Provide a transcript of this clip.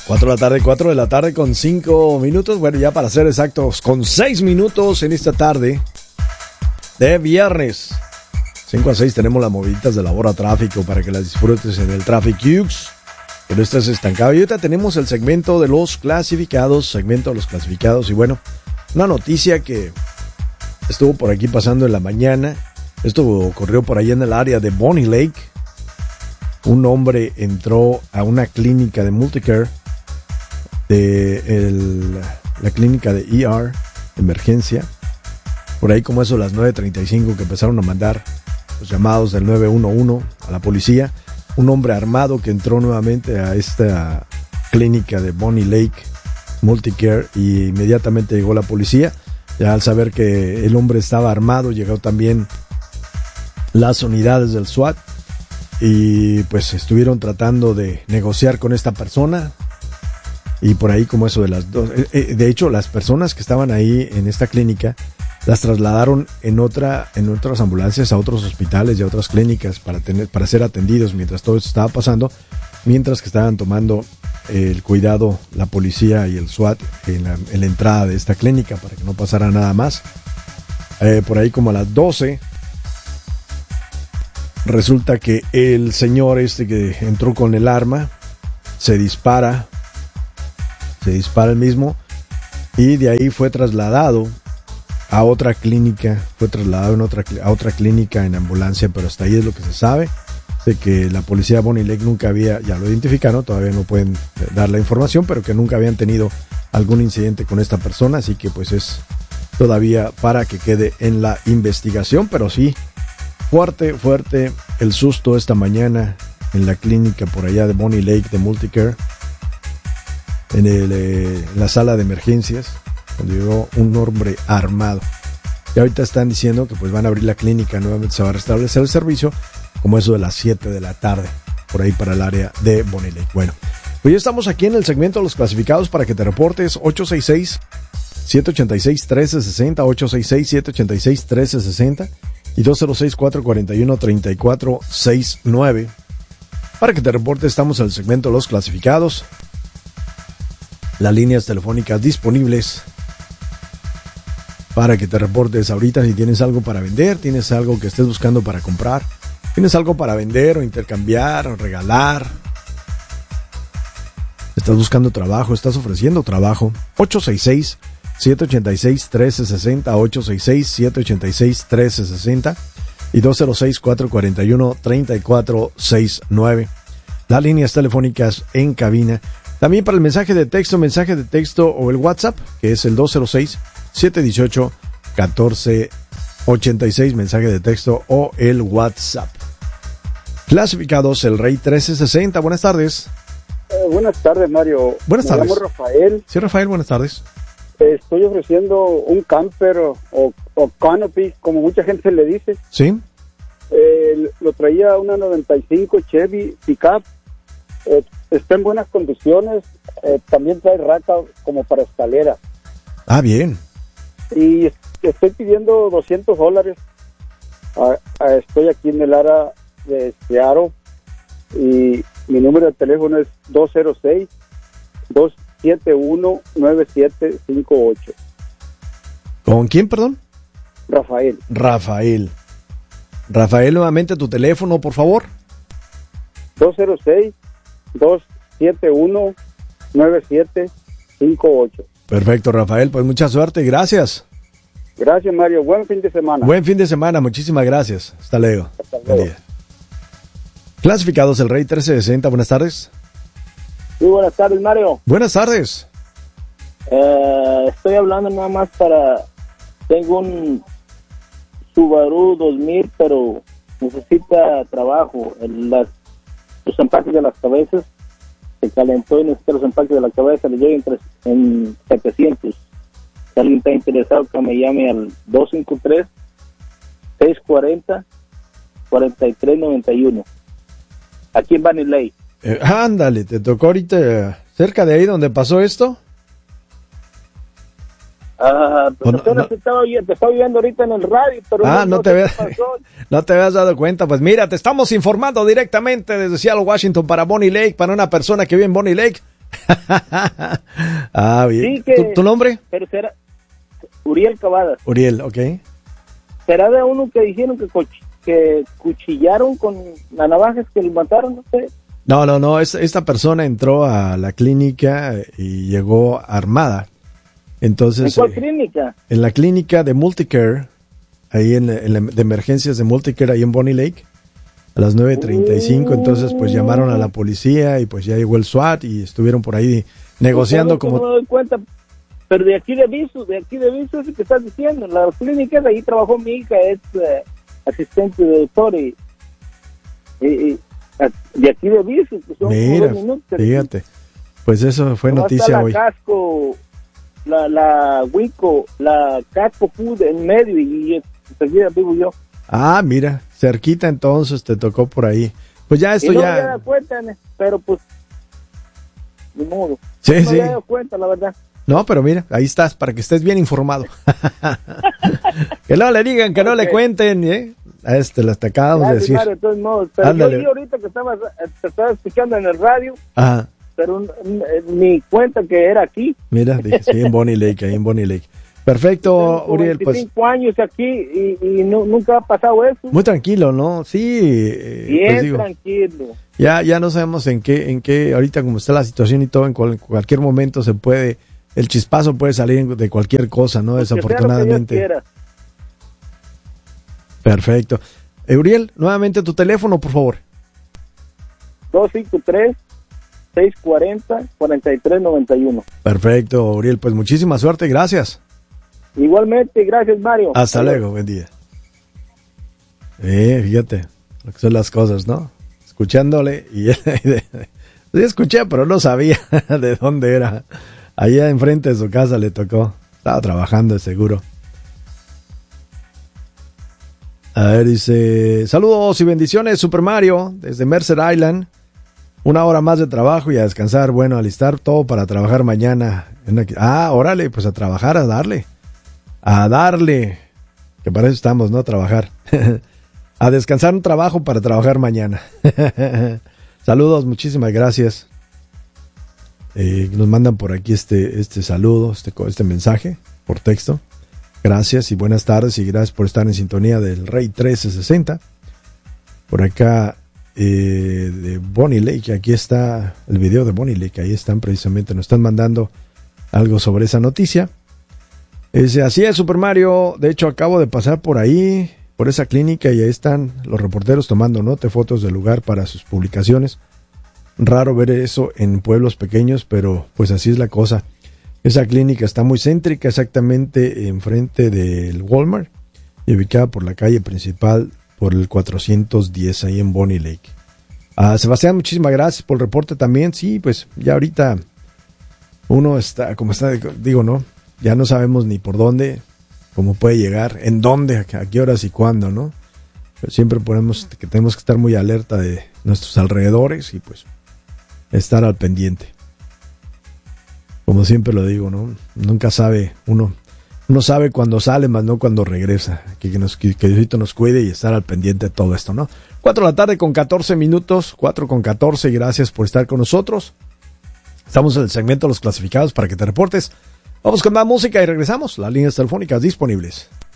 4 de la tarde con 5 minutos. Bueno, ya para ser exactos, con 6 minutos en esta tarde de viernes. 5 a 6 tenemos las moviditas de la hora tráfico para que las disfrutes en el Traffic Cubes, que no estés estancado. Y ahorita tenemos el segmento de los clasificados, y bueno, una noticia que estuvo por aquí pasando en la mañana. Esto ocurrió por ahí en el área de Bonnie Lake. Un hombre entró a una clínica de Multicare, la clínica de ER, emergencia, por ahí como eso las 9:35 que empezaron a mandar los llamados del 911 a la policía. Un hombre armado que entró nuevamente a esta clínica de Bonnie Lake Multicare y inmediatamente llegó la policía. Ya al saber que el hombre estaba armado, llegó también las unidades del SWAT y pues estuvieron tratando de negociar con esta persona. Y por ahí como eso de las 2, de hecho las personas que estaban ahí en esta clínica las trasladaron en otras ambulancias a otros hospitales y a otras clínicas para ser atendidos mientras todo esto estaba pasando, mientras que estaban tomando el cuidado la policía y el SWAT en la entrada de esta clínica para que no pasara nada más. Por ahí como a las 12 resulta que el señor que entró con el arma se dispara el mismo y de ahí fue trasladado a otra clínica, a otra clínica en ambulancia, pero hasta ahí es lo que se sabe, de que la policía de Bonnie Lake nunca había, ya lo identificaron, todavía no pueden dar la información, pero que nunca habían tenido algún incidente con esta persona, así que pues es todavía para que quede en la investigación, pero sí, fuerte el susto esta mañana en la clínica por allá de Bonnie Lake de Multicare, en la sala de emergencias, cuando llegó un hombre armado. Y ahorita están diciendo que pues van a abrir la clínica, nuevamente se va a restablecer el servicio, como eso de las 7 de la tarde, por ahí para el área de Bonnie Lake. Bueno, pues ya estamos aquí en el segmento de los clasificados para que te reportes. 866-786-1360, 866-786-1360 y 206-441-3469. Para que te reportes, estamos en el segmento de los clasificados. Las líneas telefónicas disponibles para que te reportes ahorita si tienes algo para vender, tienes algo que estés buscando para comprar, tienes algo para vender o intercambiar o regalar, estás buscando trabajo, estás ofreciendo trabajo. 866-786-1360, 866-786-1360 y 206-441-3469. Las líneas telefónicas en cabina. También para el mensaje de texto o el WhatsApp, que es el 206-718-1486, mensaje de texto o el WhatsApp. Clasificados, el Rey 1360, buenas tardes. Buenas tardes, Mario. Buenas tardes. Me llamo Rafael. Sí, Rafael, buenas tardes. Estoy ofreciendo un camper o canopy, como mucha gente le dice. Sí. Lo traía una 95 Chevy Pickup. Está en buenas condiciones, también trae raca como para escalera. Ah, bien. Y estoy pidiendo $200. Estoy aquí en el área de Seattle y mi número de teléfono es 206-271-9758. ¿Con quién, perdón? Rafael. Rafael, nuevamente tu teléfono, por favor. 206-271-9758. Perfecto, Rafael, pues mucha suerte y gracias. Gracias, Mario. Buen fin de semana. Buen fin de semana, muchísimas gracias. Hasta luego. Clasificados, el Rey 1360, buenas tardes. Sí, buenas tardes, Mario. Buenas tardes. Estoy hablando nada más tengo un Subaru 2000, pero necesita trabajo. Los empaques de las cabezas se calentó y necesita los empaques de la cabeza, le llegan en 700. Si alguien está interesado, que me llame al 253-640-4391. Aquí en Bonnie Lake. Ándale, te tocó ahorita cerca de ahí donde pasó esto. Pues te estaba oyendo ahorita en el radio, pero no te habías dado cuenta. Pues mira, te estamos informando directamente desde Seattle, Washington, para Bonnie Lake, para una persona que vive en Bonnie Lake. Ah, bien. Sí, que, ¿Tu nombre? Pero será Uriel Cavadas. Uriel, ok. ¿Será de uno que dijeron que cuchillaron con la navaja que le mataron? No sé. No. Esta persona entró a la clínica y llegó armada. Entonces, ¿En cuál clínica? En la clínica de Multicare, ahí de emergencias de Multicare, ahí en Bonnie Lake, a las 9:35. Entonces, pues llamaron a la policía y pues ya llegó el SWAT y estuvieron por ahí negociando como... No me doy cuenta, pero de aquí de Viso es lo que estás diciendo. La clínica de ahí trabajó mi hija, es asistente de doctor y de aquí de Viso. Pues son Mira, 2 minutos. fíjate, pues eso fue No noticia está hoy. Casco, la Wico, la Casco Food en medio y enseguida vivo yo. Ah, mira, cerquita entonces te tocó por ahí. Pues ya esto y no ya... me dado cuenta, pero pues, de modo. Sí, no sí. me he dado cuenta, la verdad. No, pero mira, ahí estás, para que estés bien informado. Que no le digan, que no le cuenten, ¿eh? Le acabamos de decir. Mario, de todos modos, pero Ándale. yo vi ahorita que te estaba escuchando en el radio, Ajá. pero ni cuenta que era aquí. Mira, dije, sí, en Bonnie Lake, ahí en Bonnie Lake. Perfecto, Tengo Uriel, pues 25 años aquí y nunca ha pasado eso. muy tranquilo, ¿no? Sí, Bien pues digo, tranquilo. ya no sabemos en qué, ahorita como está la situación y todo, en cualquier momento el chispazo puede salir de cualquier cosa, ¿no? Pues que sea lo que Dios Desafortunadamente. quiera. Perfecto. Uriel, nuevamente tu teléfono, por favor. 253-640-4391. Perfecto, Uriel, pues muchísima suerte, gracias. Igualmente, gracias, Mario. Hasta Adiós. luego, buen día. Fíjate lo que son las cosas, ¿no? Escuchándole y sí escuché, pero no sabía de dónde era. Allá enfrente de su casa le tocó. Estaba trabajando, seguro. A ver, dice, saludos y bendiciones, Super Mario, desde Mercer Island. 1 hora más de trabajo y a descansar. Bueno, alistar todo para trabajar mañana. Órale, pues a trabajar, a darle. A darle. Que para eso estamos, ¿no? A trabajar. A descansar un trabajo para trabajar mañana. Saludos, muchísimas gracias. Nos mandan por aquí este saludo, este mensaje por texto. Gracias y buenas tardes y gracias por estar en sintonía del Rey 1360. Por acá de Bonnie Lake, aquí está el video de Bonnie Lake, ahí están precisamente, nos están mandando algo sobre esa noticia. Así es, Super Mario, de hecho acabo de pasar por ahí, por esa clínica y ahí están los reporteros tomando fotos del lugar para sus publicaciones. Raro ver eso en pueblos pequeños, pero pues así es la cosa. Esa clínica está muy céntrica, exactamente enfrente del Walmart y ubicada por la calle principal por el 410 ahí en Bonnie Lake. Sebastián, muchísimas gracias por el reporte también. Sí, pues ya ahorita uno está, como está, digo, ¿no? Ya no sabemos ni por dónde, cómo puede llegar, en dónde, a qué horas y cuándo, ¿no? Pero siempre tenemos que estar muy alerta de nuestros alrededores y pues estar al pendiente. Como siempre lo digo, ¿no? Nunca sabe uno sabe cuándo sale, más no cuando regresa. Que Diosito nos cuide y estar al pendiente de todo esto, ¿no? 4:14 p.m, 4:14, gracias por estar con nosotros. Estamos en el segmento de los clasificados para que te reportes. Vamos con más música y regresamos. Las líneas telefónicas disponibles.